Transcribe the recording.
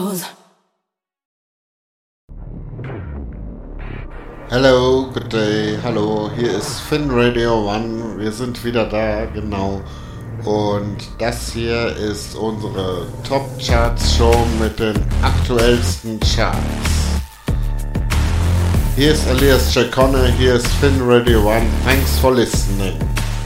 goes. Hello, good day, hallo, hier ist Finn Radio One, wir sind wieder da, genau. Und das hier ist unsere Top Charts Show mit den aktuellsten Charts. Hier ist Elias Jacone, hier ist Finn Radio One, thanks for listening.